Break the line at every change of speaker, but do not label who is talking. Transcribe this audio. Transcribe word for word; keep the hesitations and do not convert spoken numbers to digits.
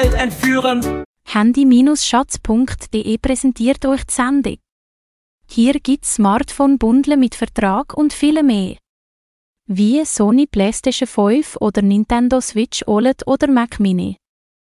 Welt entführen.
Handy-Schatz punkt de präsentiert euch die Sendung. Hier gibt's Smartphone-Bundle mit Vertrag und viel mehr. Wie Sony PlayStation fünf oder Nintendo Switch O L E D oder Mac Mini.